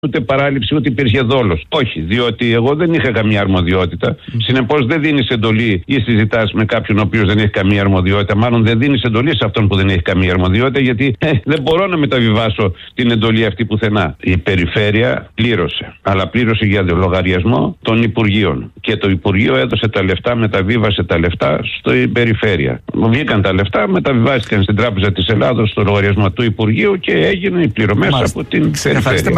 ούτε παράληψη, ούτε υπήρχε δόλος. Όχι, διότι εγώ δεν είχα καμία αρμοδιότητα. Συνεπώς δεν δίνεις εντολή ή συζητάς με κάποιον ο οποίος δεν έχει καμία αρμοδιότητα. Μάλλον δεν δίνεις εντολή σε αυτόν που δεν έχει καμία αρμοδιότητα, γιατί δεν μπορώ να μεταβιβάσω την εντολή αυτή πουθενά. Η περιφέρεια πλήρωσε, αλλά πλήρωσε για λογαριασμό των Υπουργείων. Και το Υπουργείο έδωσε τα λεφτά, μεταβίβασε τα λεφτά στην περιφέρεια. Βγήκαν τα λεφτά, μεταβιβάστηκαν στην Τράπεζα της Ελλάδος στο λογαριασμό του Υπουργείου και έγιναν οι πληρωμές από την περιφέρεια.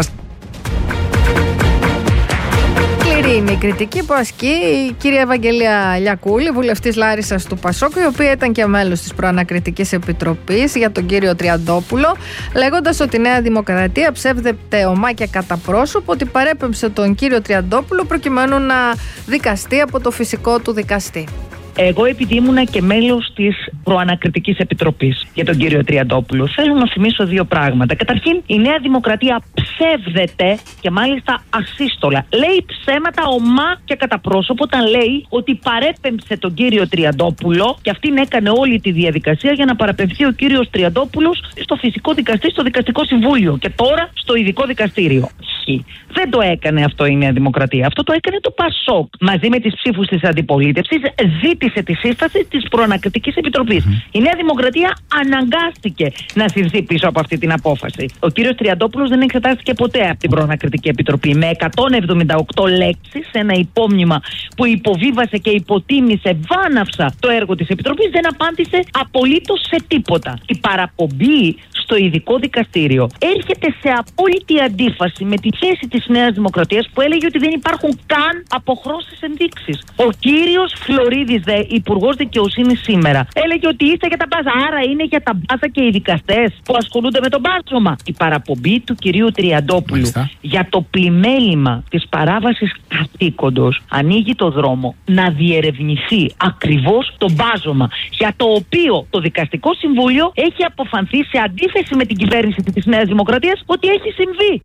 Σκληρή είναι η κριτική που ασκεί η κυρία Ευαγγελία Λιακούλη, βουλευτής Λάρισσας του Πασόκ, η οποία ήταν και μέλος της Προανακριτικής Επιτροπής για τον κύριο Τριαντόπουλο, λέγοντας ότι η Νέα Δημοκρατία ψεύδεται ομά και κατά πρόσωπο ότι παρέπεμψε τον κύριο Τριαντόπουλο προκειμένου να δικαστεί από το φυσικό του δικαστή. Εγώ, επειδή ήμουνα και μέλος της Προανακριτικής Επιτροπής για τον κύριο Τριαντόπουλο, θέλω να θυμίσω δύο πράγματα. Καταρχήν, η Νέα Δημοκρατία ψεύδεται και μάλιστα ασύστολα. Λέει ψέματα ομά και κατά πρόσωπο όταν λέει ότι παρέπεμψε τον κύριο Τριαντόπουλο και αυτήν έκανε όλη τη διαδικασία για να παραπεμφθεί ο κύριος Τριαντόπουλος στο φυσικό δικαστή, στο δικαστικό συμβούλιο και τώρα στο ειδικό δικαστήριο. Δεν το έκανε αυτό η Νέα Δημοκρατία. Αυτό το έκανε το Πασόκ. Μαζί με τις ψήφους της αντιπολίτευσης ζήτησε τη σύσταση της Προανακριτικής Επιτροπής. Η Νέα Δημοκρατία αναγκάστηκε να συζητήσει πίσω από αυτή την απόφαση. Ο κύριος Τριαντόπουλος δεν εξετάστηκε ποτέ από την Προανακριτική Επιτροπή. Με 178 λέξεις, ένα υπόμνημα που υποβίβασε και υποτίμησε βάναυσα το έργο της Επιτροπής, δεν απάντησε απολύτως σε τίποτα. Η παραπομπή στο ειδικό δικαστήριο έρχεται σε απόλυτη αντίφαση με τη θέση της Νέας Δημοκρατίας που έλεγε ότι δεν υπάρχουν καν αποχρώσεις ενδείξεις. Ο κύριος Φλωρίδης, υπουργός δικαιοσύνης σήμερα, έλεγε ότι είστε για τα μπάζα. Άρα είναι για τα μπάζα και οι δικαστές που ασχολούνται με τον μπάζωμα. Η παραπομπή του κυρίου Τριαντόπουλου για το πλημέλημα της παράβασης καθήκοντος ανοίγει το δρόμο να διερευνηθεί ακριβώς το μπάζωμα, για το οποίο το Δικαστικό Συμβούλιο έχει αποφανθεί σε αντίθεση με την κυβέρνηση της Νέας Δημοκρατίας ότι έχει συμβεί.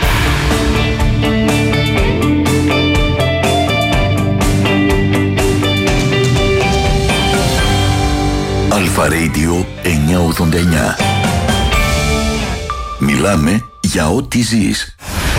Αλφα Radio 989. Μιλάμε για ό,τι ζεις.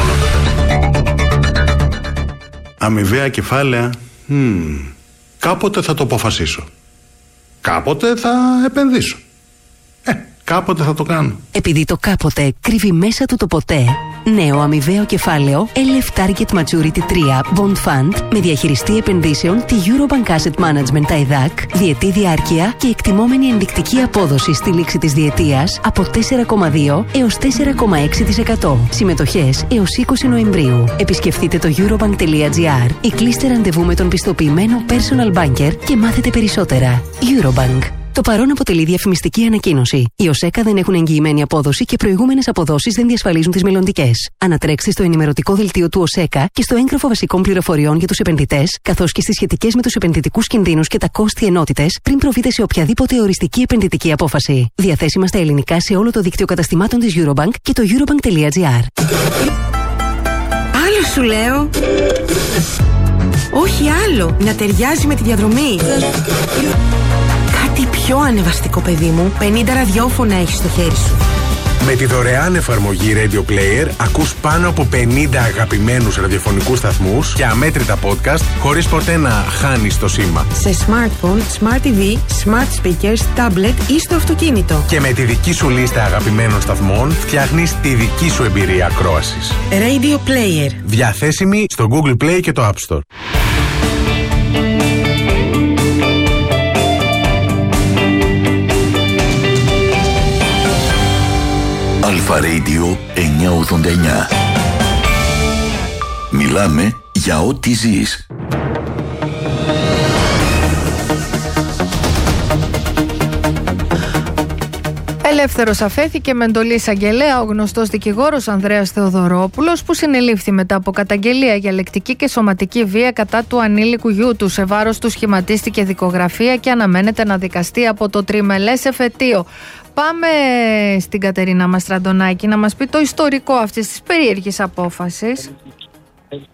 Αμοιβαία κεφάλαια. Κάποτε θα το αποφασίσω. Κάποτε θα επενδύσω. Κάποτε θα το κάνω. Επειδή το κάποτε κρύβει μέσα του το ποτέ, νέο αμοιβαίο κεφάλαιο LF Target Maturity 3 Bond Fund με διαχειριστή επενδύσεων τη Eurobank Asset Management ΤΑΙΔΑΚ, διετή διάρκεια και εκτιμόμενη ενδεικτική απόδοση στη λήξη της διετίας από 4,2 έως 4,6%. Συμμετοχές έως 20 Νοεμβρίου. Επισκεφτείτε το eurobank.gr ή κλείστε ραντεβού με τον πιστοποιημένο personal banker και μάθετε περισσότερα. Eurobank. Το παρόν αποτελεί διαφημιστική ανακοίνωση. Οι ΟΣΕΚΑ δεν έχουν εγγυημένη απόδοση και προηγούμενες αποδόσεις δεν διασφαλίζουν τις μελλοντικές. Ανατρέξτε στο ενημερωτικό δελτίο του ΟΣΕΚΑ και στο έγγραφο βασικών πληροφοριών για τους επενδυτές, καθώς και στις σχετικές με τους επενδυτικούς κινδύνους και τα κόστη ενότητες πριν προβείτε σε οποιαδήποτε οριστική επενδυτική απόφαση. Διαθέσιμα στα ελληνικά σε όλο το δίκτυο καταστημάτων της Eurobank και το eurobank.gr. Άλλο σου λέω. Όχι άλλο. Να ταιριάζει με τη διαδρομή. Κάτι πιο ανεβαστικό, παιδί μου. 50 ραδιόφωνα έχεις στο χέρι σου. Με τη δωρεάν εφαρμογή Radio Player ακούς πάνω από 50 αγαπημένους ραδιοφωνικούς σταθμούς και αμέτρητα podcast χωρίς ποτέ να χάνεις το σήμα. Σε smartphone, smart TV, smart speakers, tablet ή στο αυτοκίνητο. Και με τη δική σου λίστα αγαπημένων σταθμών φτιάχνεις τη δική σου εμπειρία ακρόασης. Radio Player. Διαθέσιμη στο Google Play και το App Store. Αλφα Radio 989. Μιλάμε για ό,τι ζεις. Ελεύθερος αφέθηκε με εντολή εισαγγελέα ο γνωστός δικηγόρος Ανδρέας Θεοδωρόπουλος, που συνελήφθη μετά από καταγγελία για λεκτική και σωματική βία κατά του ανήλικου γιού του. Σε βάρος του σχηματίστηκε δικογραφία και αναμένεται να δικαστεί από το τριμελές εφετείο. Πάμε στην Κατερίνα Μαστραντονάκη να μας πει το ιστορικό αυτής της περίεργης απόφασης.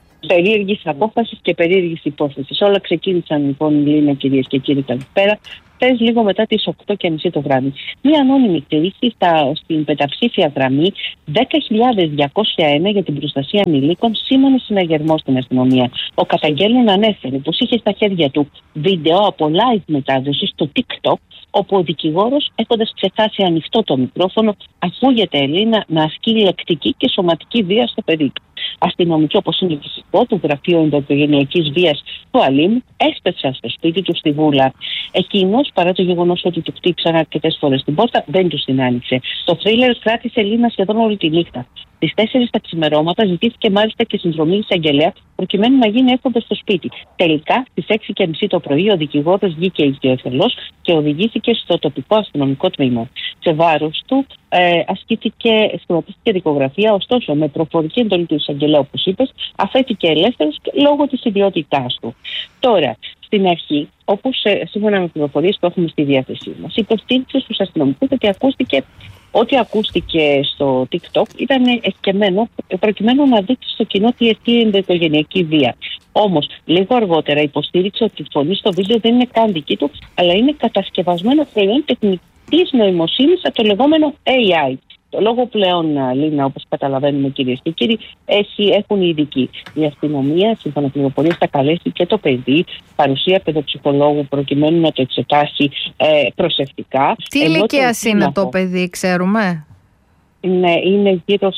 Περίεργης απόφασης και περίεργης υπόθεσης. Όλα ξεκίνησαν λοιπόν, Λίνα, κυρίες και κύριοι, καλησπέρα, χθες λίγο μετά τις 8:30 το βράδυ. Μία ανώνυμη κρίση στην πενταψήφια γραμμή 10.201 για την προστασία ανηλίκων σήμανε συναγερμό στην αστυνομία. Ο καταγγέλων ανέφερε πως είχε στα χέρια του βίντεο από live μετάδοση στο TikTok, όπου ο δικηγόρος, έχοντας ξεχάσει ανοιχτό το μικρόφωνο, ακούγεται Ελίνα να ασκεί λεκτική και σωματική βία στο παιδί του. Αστυνομικοί, όπως είναι φυσικό, του Γραφείου Ενδοοικογενειακής Βίας του Αλήμ, έσπευσαν στο σπίτι του στη Βούλα. Εκείνος, παρά το γεγονός ότι του χτύπησαν αρκετές φορές την πόρτα, δεν του την άνοιξε. Το θρίλερ κράτησε Ελίνα σχεδόν όλη τη νύχτα. Στις 4 τα ξημερώματα ζητήθηκε μάλιστα και συνδρομή εισαγγελέα προκειμένου να γίνει έφοδο στο σπίτι. Τελικά, στις 6:30 το πρωί, ο δικηγόρος βγήκε οικειοθελώς και οδηγήθηκε στο τοπικό αστυνομικό τμήμα. Σε βάρος του σχηματίστηκε δικογραφία, ωστόσο με προφορική εντολή του εισαγγελέα, όπως είπες, αφέθηκε ελεύθερος λόγω της ιδιότητάς του. Τώρα, στην αρχή, όπως σύμφωνα με πληροφορίες που έχουμε στη διάθεσή μας, υποστήριξε στους αστυνομικούς ότι ό,τι ακούστηκε στο TikTok ήταν ευκαιμένο προκειμένου να δείξει στο κοινό τι εστί ενδοοικογενειακή βία. Όμως, λίγο αργότερα υποστήριξε ότι η φωνή στο βίντεο δεν είναι καν δική του, αλλά είναι κατασκευασμένο προϊόν τεχνητής νοημοσύνης, το λεγόμενο AI. Το λόγο πλέον, Λίνα, όπως καταλαβαίνουμε κυρίες και κύριοι, έχουν οι ειδικοί. Η αστυνομία, σύμφωνα με πληροφορίες, θα καλέσει και το παιδί, παρουσία παιδοψυχολόγου, προκειμένου να το εξετάσει προσεκτικά. Τι ηλικία είναι το παιδί, ξέρουμε? Ναι, είναι γύρω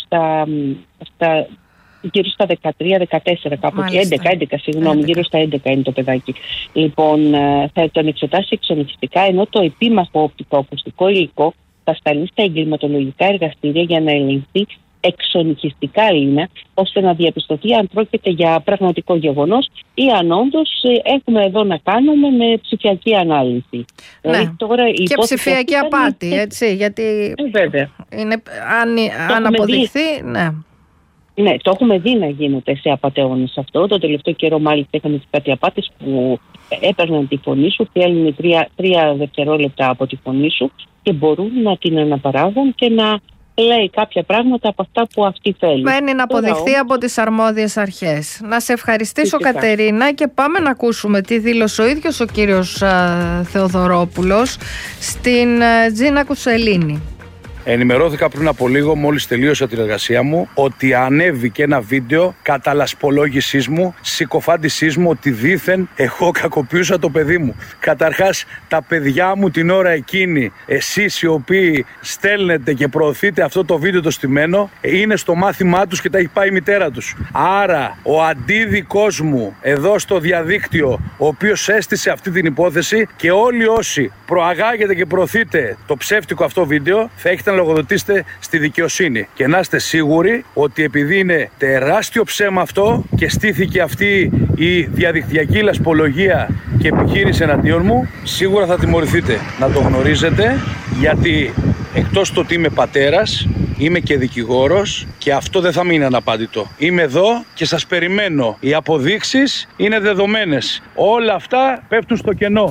στα 13-14, κάπου εκεί, 11, συγγνώμη, γύρω στα 11 είναι το παιδάκι. Λοιπόν, θα τον εξετάσει εξονυχιστικά, ενώ το επίμαχο οπτικοακουστικό υλικό θα σταλεί στα εγκληματολογικά εργαστήρια για να ελεγχθεί εξονυχιστικά, Λίνα, ώστε να διαπιστωθεί αν πρόκειται για πραγματικό γεγονός ή αν όντως έχουμε εδώ να κάνουμε με ψηφιακή ανάλυση. Ναι. Τώρα, και ψηφιακή απάτη, έτσι, γιατί βέβαια. Αν αποδειχθεί, ναι. Ναι, το έχουμε δει να γίνεται σε απατεώνες αυτό. Το τελευταίο καιρό μάλιστα είχαμε κάτι απάτες που έπαιρναν τη φωνή σου, θέλουν 3 δευτερόλεπτα από τη φωνή σου και μπορούν να την αναπαράγουν και να λέει κάποια πράγματα από αυτά που αυτή θέλει. Μένει να αποδειχθεί από τις αρμόδιες αρχές. Να σε ευχαριστήσω, φυσικά, Κατερίνα, και πάμε να ακούσουμε τι δήλωσε ο ίδιος ο κύριος Θεοδωρόπουλος στην Τζίνα Κουσελίνη. Ενημερώθηκα πριν από λίγο, μόλις τελείωσα την εργασία μου, ότι ανέβηκε ένα βίντεο καταλασπολόγησής μου, συκοφάντησής μου, ότι δήθεν εγώ κακοποιούσα το παιδί μου. Καταρχάς, τα παιδιά μου την ώρα εκείνη, εσείς οι οποίοι στέλνετε και προωθείτε αυτό το βίντεο το στημένο, είναι στο μάθημά τους και τα έχει πάει η μητέρα τους. Άρα, ο αντίδικός μου εδώ στο διαδίκτυο, ο οποίος έστησε αυτή την υπόθεση, και όλοι όσοι προαγάγετε και προωθείτε το ψεύτικο αυτό βίντεο, θα έχετε να λογοδοτήσετε στη δικαιοσύνη. Και να είστε σίγουροι ότι επειδή είναι τεράστιο ψέμα αυτό και στήθηκε αυτή η διαδικτυακή λασπολογία και επιχείρηση εναντίον μου, σίγουρα θα τιμωρηθείτε. Να το γνωρίζετε, γιατί εκτός το ότι είμαι πατέρας, είμαι και δικηγόρος και αυτό δεν θα μείνει αναπάντητο. Είμαι εδώ και σας περιμένω. Οι αποδείξεις είναι δεδομένες. Όλα αυτά πέφτουν στο κενό.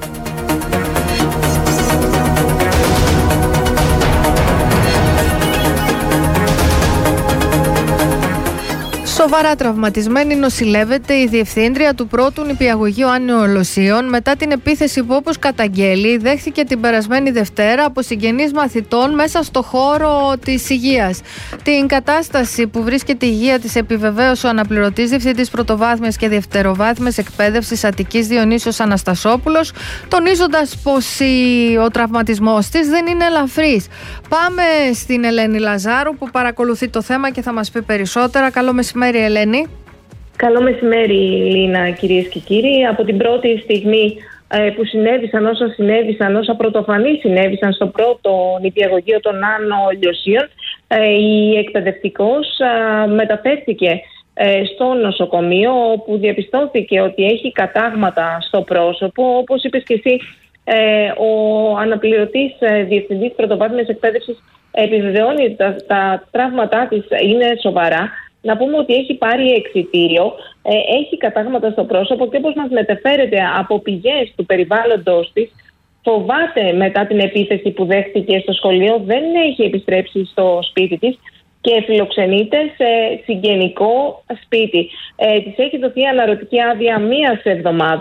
Σοβαρά τραυματισμένη νοσηλεύεται η διευθύντρια του πρώτου νηπιαγωγείου Άννεων μετά την επίθεση που, όπως καταγγέλει, δέχθηκε την περασμένη Δευτέρα από συγγενείς μαθητών μέσα στο χώρο της υγείας. Την κατάσταση που βρίσκεται η υγεία της επιβεβαίωσε ο αναπληρωτής διευθυντής πρωτοβάθμιας και δευτεροβάθμιας εκπαίδευσης Αττικής Διονύσιος Αναστασόπουλος, τονίζοντας πως ο τραυματισμός της δεν είναι ελαφρύς. Πάμε στην Ελένη Λαζάρου που παρακολουθεί το θέμα και θα μας πει περισσότερα. Καλό μεσημέρι, Ελένη. Καλό μεσημέρι, Λίνα, κυρίες και κύριοι. Από την πρώτη στιγμή που συνέβησαν όσα πρωτοφανή συνέβησαν στο πρώτο νηπιαγωγείο των Άνω Λιωσίων, η εκπαιδευτικός μεταφέρθηκε στο νοσοκομείο, όπου διαπιστώθηκε ότι έχει κατάγματα στο πρόσωπο. Όπως είπες και εσύ, ο αναπληρωτής διευθυντής πρωτοβάθμιας εκπαίδευσης επιβεβαιώνει ότι τα τραύματά της είναι σοβαρά. Να πούμε ότι έχει πάρει εξιτήριο, έχει κατάγματα στο πρόσωπο και όπως μας μεταφέρεται από πηγές του περιβάλλοντος της, φοβάται μετά την επίθεση που δέχτηκε στο σχολείο, δεν έχει επιστρέψει στο σπίτι της και φιλοξενείται σε συγγενικό σπίτι. Της έχει δοθεί αναρωτική άδεια 1 εβδομάδας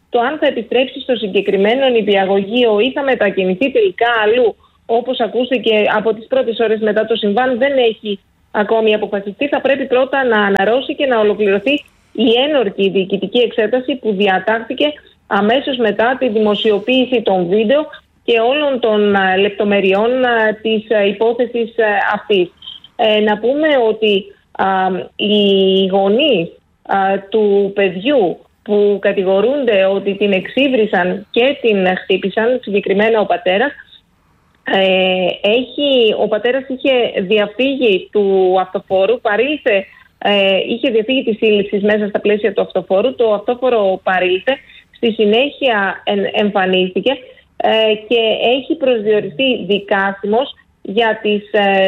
το αν θα επιστρέψει στο συγκεκριμένο νηπιαγωγείο ή θα μετακινηθεί τελικά αλλού, όπως ακούστηκε από τις πρώτες ώρες μετά το συμβάν, δεν έχει ακόμη αποφασιστεί. Θα πρέπει πρώτα να αναρρώσει και να ολοκληρωθεί η ένορκη διοικητική εξέταση που διατάχθηκε αμέσως μετά τη δημοσιοποίηση των βίντεο και όλων των λεπτομεριών της υπόθεσης αυτής. Να πούμε ότι οι γονείς του παιδιού που κατηγορούνται ότι την εξύβρισαν και την χτύπησαν, συγκεκριμένα ο πατέρας, ο πατέρας είχε διαφύγει του αυτοφόρου, παρήλθε, είχε διαφύγει της σύλληψης μέσα στα πλαίσια του αυτοφόρου, το αυτόφορο παρήλθε, στη συνέχεια εμφανίστηκε και έχει προσδιοριστεί δικάσιμος για τις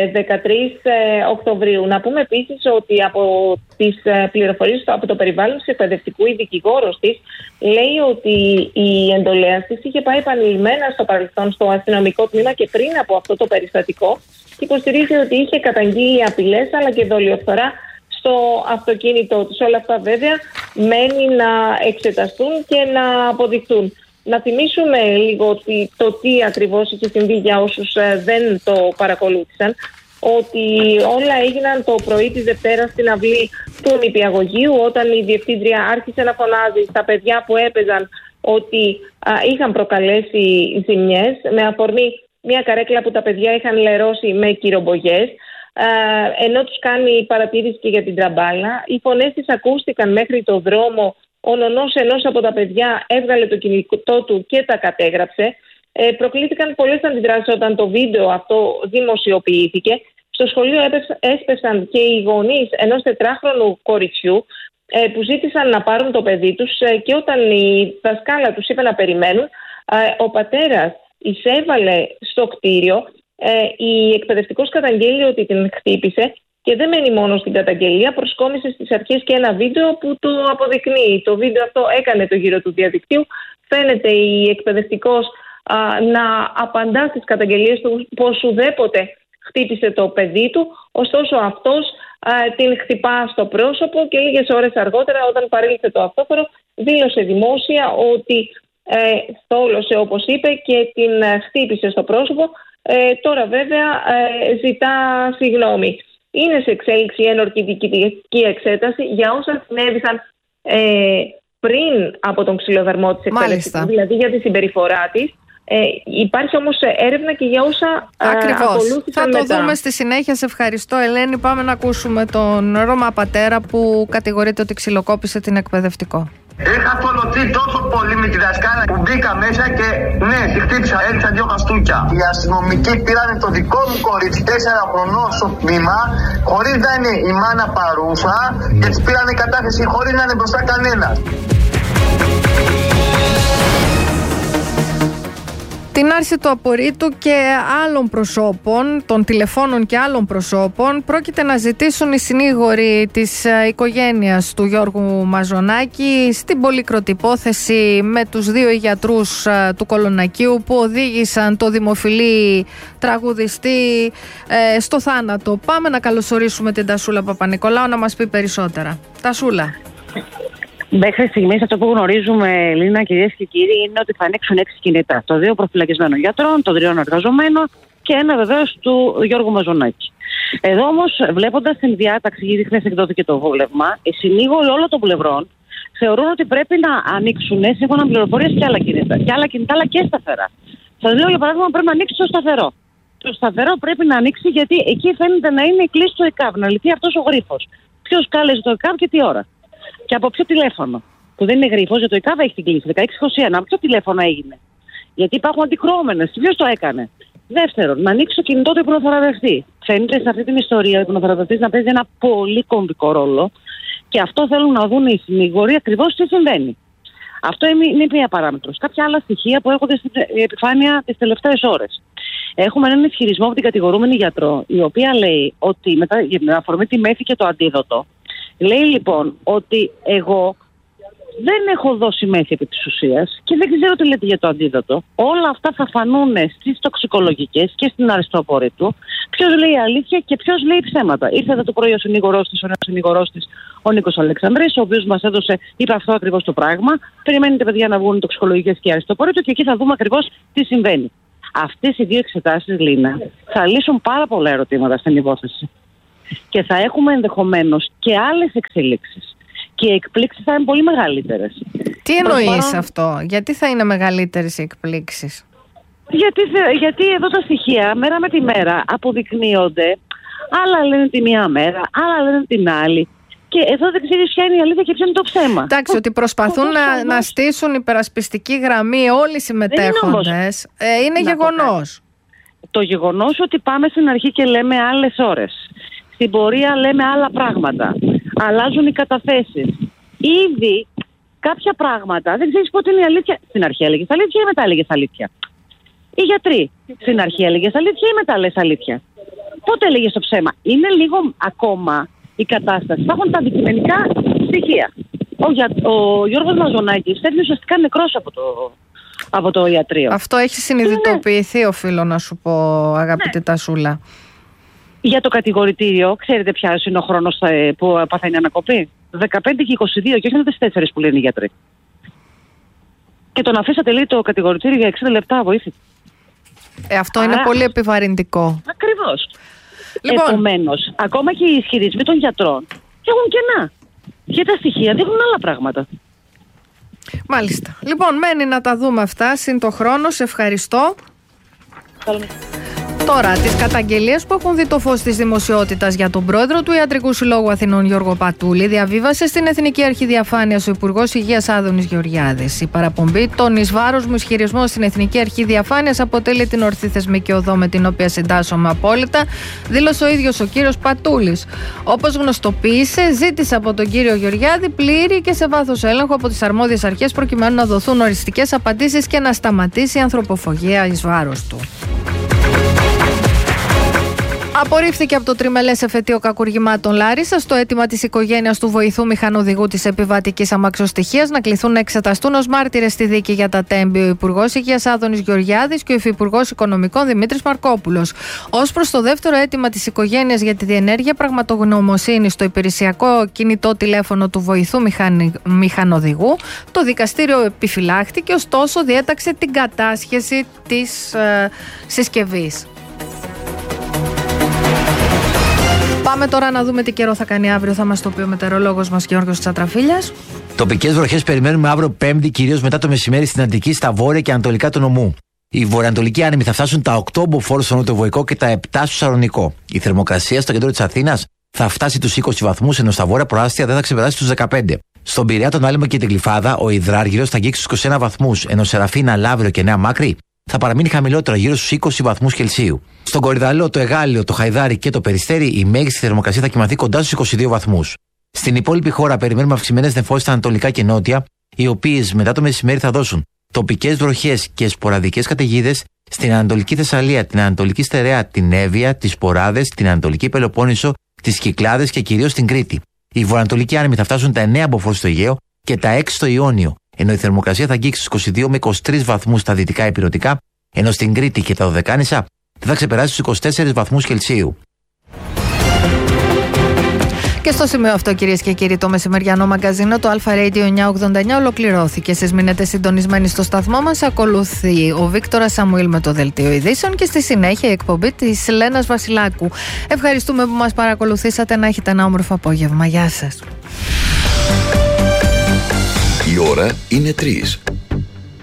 13 Οκτωβρίου. Να πούμε επίσης ότι από τις πληροφορίες από το περιβάλλον της εκπαιδευτικού, η δικηγόρος της λέει ότι η εντολέας της είχε πάει επανειλημμένα στο παρελθόν στο αστυνομικό τμήμα και πριν από αυτό το περιστατικό και υποστηρίζει ότι είχε καταγγείλει απειλές αλλά και δολιοφθορά στο αυτοκίνητό της. Όλα αυτά βέβαια μένει να εξεταστούν και να αποδειχτούν. Να θυμίσουμε λίγο το τι ακριβώς είχε συμβεί για όσους δεν το παρακολούθησαν, ότι όλα έγιναν το πρωί της Δευτέρας στην αυλή του νηπιαγωγείου, όταν η διευθύντρια άρχισε να φωνάζει στα παιδιά που έπαιζαν ότι είχαν προκαλέσει ζημιές, με αφορμή μια καρέκλα που τα παιδιά είχαν λερώσει με κυρομπογιές, ενώ τους κάνει παρατήρηση και για την τραμπάλα. Οι φωνές της ακούστηκαν μέχρι το δρόμο. Ο νονός ενός από τα παιδιά έβγαλε το κινητό του και τα κατέγραψε. Προκλήθηκαν πολλές αντιδράσεις όταν το βίντεο αυτό δημοσιοποιήθηκε. Στο σχολείο έσπεσαν και οι γονείς ενός 4χρονου κοριτσιού που ζήτησαν να πάρουν το παιδί τους και όταν η δασκάλα τους είπε να περιμένουν, ο πατέρας εισέβαλε στο κτίριο. Η εκπαιδευτικός καταγγέλει ότι την χτύπησε. Και δεν μένει μόνο στην καταγγελία, προσκόμισε στις αρχές και ένα βίντεο που το αποδεικνύει. Το βίντεο αυτό έκανε το γύρο του διαδικτύου. Φαίνεται η εκπαιδευτικός να απαντά στις καταγγελίες του πως ουδέποτε χτύπησε το παιδί του. Ωστόσο αυτός την χτυπά στο πρόσωπο και λίγες ώρες αργότερα, όταν παρήλθε το αυτόφορο, δήλωσε δημόσια ότι θόλωσε, όπως είπε, και την χτύπησε στο πρόσωπο. Τώρα βέβαια ζητά συγγνώμη. Είναι σε εξέλιξη η ένορκη διοικητική εξέταση για όσα συνέβησαν πριν από τον ξυλοδαρμό της εκπαιδευτικού, δηλαδή για τη συμπεριφορά της. Υπάρχει όμως έρευνα και για όσα ακολούθησαν θα το μετά. δούμε στη συνέχεια. Σε ευχαριστώ, Ελένη. Πάμε να ακούσουμε τον Ρώμα πατέρα που κατηγορείται ότι ξυλοκόπησε την εκπαιδευτικό. Είχα θολωθεί τόσο πολύ με τη δασκάλα που μπήκα μέσα και ναι, τη χτύπησα, έριξα 2 χαστούκια. Οι αστυνομικοί πήραν το δικό μου κορίτσι 4 χρονών στο τμήμα, χωρίς να είναι η μάνα παρούσα και της πήραν κατάθεση χωρίς να είναι μπροστά κανένας. Την άρση του απορρίτου και άλλων προσώπων, των τηλεφώνων και άλλων προσώπων, πρόκειται να ζητήσουν οι συνήγοροι της οικογένειας του Γιώργου Μαζονάκη στην πολύκροτη υπόθεση με τους 2 γιατρούς του Κολονακίου που οδήγησαν το δημοφιλή τραγουδιστή στο θάνατο. Πάμε να καλωσορίσουμε την Τασούλα Παπα-Νικολάου να μας πει περισσότερα. Τασούλα. Μέχρι στιγμής αυτό που γνωρίζουμε, Λίνα, κυρίες και κύριοι, είναι ότι θα ανοίξουν 6 κινητά. Το 2 προφυλακισμένων γιατρών, το 3 εργαζομένων και ένα βεβαίως του Γιώργου Μαζονάκη. Εδώ όμως, βλέποντας την διάταξη, γιατί χθες εκδόθηκε το βούλευμα, οι συνήγοροι όλων των πλευρών θεωρούν ότι πρέπει να ανοίξουν σύμφωνα με πληροφορίες και άλλα κινητά. Και άλλα κινητά, αλλά και σταθερά. Σας λέω για παράδειγμα, πρέπει να ανοίξει το σταθερό. Το σταθερό πρέπει να ανοίξει γιατί εκεί φαίνεται να είναι η κλίση του ΕΚΑΒ, να λυθεί αυτός ο γρίφος. Ποιος κάλεσε το ΕΚΑΒ και τι ώρα. Και από ποιο τηλέφωνο. Που δεν είναι γρίφος, γιατί το ΕΚΑΒ έχει την κλίση 1621. Από ποιο τηλέφωνο έγινε. Γιατί υπάρχουν αντικρώμενες. Ποιος το έκανε. Δεύτερον, να ανοίξει το κινητό του υπνοθεραπευτή. Φαίνεται σε αυτή την ιστορία ο υπνοθεραπευτής να παίζει ένα πολύ κομβικό ρόλο και αυτό θέλουν να δουν οι συνήγοροι ακριβώς τι συμβαίνει. Αυτό είναι μία παράμετρος. Κάποια άλλα στοιχεία που έρχονται στην επιφάνεια τις τελευταίες ώρες. Έχουμε έναν ισχυρισμό από την κατηγορούμενη γιατρό, η οποία λέει ότι με αφορμή τη μέθη και το αντίδοτο. Λέει λοιπόν ότι εγώ Δεν έχω δώσει μέση επί της ουσίας και δεν ξέρω τι λέτε για το αντίδοτο. Όλα αυτά θα φανούν στις τοξικολογικές και στην αριστόπορη του. Ποιος λέει αλήθεια και ποιος λέει ψέματα. Ήρθε εδώ το πρωί ο συνηγορός της, ο Νίκος Αλεξανδρής, ο οποίος μας είπε αυτό ακριβώς το πράγμα. Περιμένετε, παιδιά, να βγουν οι τοξικολογικές και η αριστόπορη του και εκεί θα δούμε ακριβώς τι συμβαίνει. Αυτές οι δύο εξετάσεις, Λίνα, θα λύσουν πάρα πολλά ερωτήματα στην υπόθεση. Και θα έχουμε ενδεχομένως και άλλες εξελίξεις. Και οι εκπλήξεις θα είναι πολύ μεγαλύτερες. Τι εννοείς αυτό, γιατί θα είναι μεγαλύτερες οι εκπλήξεις? Γιατί εδώ τα στοιχεία μέρα με τη μέρα αποδεικνύονται. Άλλα λένε τη μία μέρα, άλλα λένε την άλλη. Και εδώ δεν ξέρεις ποια είναι η αλήθεια και ποιο είναι το ψέμα. Εντάξει, ότι προσπαθούν να στήσουν υπερασπιστική γραμμή όλοι οι συμμετέχοντες είναι γεγονός. Το γεγονός ότι πάμε στην αρχή και λέμε άλλες ώρες. Στην πορεία λέμε άλλα πράγματα. Αλλάζουν οι καταθέσεις. Ήδη κάποια πράγματα δεν ξέρεις πότε είναι η αλήθεια. Στην αρχή έλεγες αλήθεια ή μετά έλεγες αλήθεια. Οι γιατροί. Στην αρχή έλεγες αλήθεια ή μετά λες αλήθεια. Πότε έλεγες το ψέμα. Είναι λίγο ακόμα η κατάσταση. Υπάρχουν τα αντικειμενικά στοιχεία. Ο Γιώργος Μαζονάκης φέρνει ουσιαστικά νεκρός από το ιατρείο. Αυτό έχει συνειδητοποιηθεί, οφείλω να σου πω, αγαπητή Τασούλα. Για το κατηγορητήριο, ξέρετε ποιος είναι ο χρόνος που παθαίνει ανακοπή? 15 και 22 και όχι με τις 4 που λένε οι γιατροί. Και τον αφήσατε, λέει, το κατηγορητήριο για 60 λεπτά, βοήθη. Αυτό είναι πολύ επιβαρυντικό. Ακριβώς. Λοιπόν, επομένως, ακόμα και οι ισχυρισμοί των γιατρών έχουν κενά. Και τα στοιχεία δείχνουν άλλα πράγματα. Μάλιστα. Λοιπόν, μένει να τα δούμε αυτά. Συν το χρόνο, σε ευχαριστώ. Τώρα, τις καταγγελίες που έχουν δει το φως της δημοσιότητας για τον πρόεδρο του Ιατρικού Συλλόγου Αθηνών, Γιώργο Πατούλη, διαβίβασε στην Εθνική Αρχή Διαφάνειας ο Υπουργός Υγείας Άδωνης Γεωργιάδης. Η παραπομπή των εις βάρος μου ισχυρισμών στην Εθνική Αρχή Διαφάνειας αποτελεί την ορθή θεσμική οδό με την οποία συντάσσομαι απόλυτα, δήλωσε ο ίδιος ο κύριος Πατούλης. Όπως γνωστοποίησε, ζήτησε από τον κύριο Γεωργιάδη πλήρη και σε βάθος έλεγχο από τις αρμόδιες αρχές προκειμένου να δοθούν οριστικές απαντήσεις και να σταματήσει η ανθρωποφαγία εις βάρος του. Απορρίφθηκε από το τριμελές εφετείο κακουργημάτων Λάρισσας το αίτημα της οικογένειας του βοηθού μηχανοδηγού της επιβατικής αμαξοστοιχίας να κληθούν να εξεταστούν ως μάρτυρες στη δίκη για τα τέμπη ο Υπουργός Υγείας Άδωνης Γεωργιάδης και ο Υφυπουργός Οικονομικών Δημήτρης Μαρκόπουλος. Ως προς το δεύτερο αίτημα της οικογένειας για τη διενέργεια πραγματογνωμοσύνης στο υπηρεσιακό κινητό τηλέφωνο του βοηθού μηχανοδηγού, το δικαστήριο επιφυλάχθηκε, ωστόσο διέταξε την κατάσχεση της συσκευής. Πάμε τώρα να δούμε τι καιρό θα κάνει αύριο. Θα μας το πει ο μετεωρολόγος μας Γιώργος Τσατραφίλιας. Τοπικές βροχές περιμένουμε αύριο Πέμπτη, κυρίως μετά το μεσημέρι στην Αττική, στα βόρεια και ανατολικά του νομού. Οι βορειοανατολικοί άνεμοι θα φτάσουν τα 8 μποφόρ στο νοτιοβοϊκό και τα 7 στο Σαλονικό. Η θερμοκρασία στο κέντρο της Αθήνας θα φτάσει τους 20 βαθμούς, ενώ στα βόρεια προάστια δεν θα ξεπεράσει τους 15. Στον Πειραιά, τον Άλυμο και την Γλυφάδα, ο Ιδράργυρος θα αγγίξει τους 21 βαθμούς, ενώ Σεραφίνα, Λαύριο και Νέα Μάκρη θα παραμείνει χαμηλότερο, γύρω στους 20 βαθμούς Κελσίου. Στον Κορυδαλό, το Εγάλιο, το Χαϊδάρι και το Περιστέρι, η μέγιστη θερμοκρασία θα κυμανθεί κοντά στους 22 βαθμούς. Στην υπόλοιπη χώρα περιμένουμε αυξημένες νεφώσεις στα ανατολικά και νότια, οι οποίες μετά το μεσημέρι θα δώσουν τοπικές βροχές και σποραδικές καταιγίδες στην Ανατολική Θεσσαλία, την Ανατολική Στερεά, την Εύβοια, τις Ποράδες, την Ανατολική Πελοπόννησο, τις Κυκλάδες και κυρίως την Κρήτη. Οι βορειοανατολικοί άνεμοι θα φτάσουν τα 9 μποφόρ στο Αιγαίο και τα 6 στο Ιόνιο, ενώ η θερμοκρασία θα αγγίξει στους 22 με 23 βαθμούς στα δυτικά ηπειρωτικά, ενώ στην Κρήτη και τα Δωδεκάνησα θα ξεπεράσει τους 24 βαθμούς Κελσίου. Και στο σημείο αυτό, κυρίες και κύριοι, το μεσημεριανό μαγκαζίνο, το Alpha Radio 989, ολοκληρώθηκε. Εσείς μείνετε συντονισμένοι στο σταθμό μας. Ακολουθεί ο Βίκτορας Σαμουήλ με το Δελτίο Ειδήσεων και στη συνέχεια η εκπομπή της Λένας Βασιλάκου. Ευχαριστούμε που μας παρακολουθήσατε. Να έχετε ένα όμορφο απόγευμα. Γεια σας. Η ώρα είναι 3.